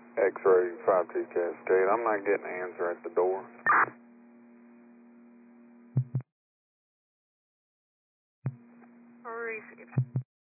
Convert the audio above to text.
X-ray 52 Cascade. I'm not getting an answer at the door. Received.